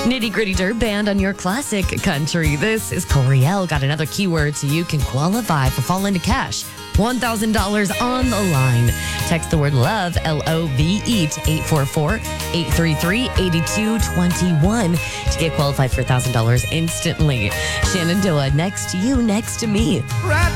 Nitty Gritty Dirt Band on your classic country. This is Coriel. Got another keyword so you can qualify for Fall Into Cash. $1,000 on the line. Text the word love, LOVE, to 844-833-8221 to get qualified for $1,000 instantly. Shenandoah, next to you, next to me. Right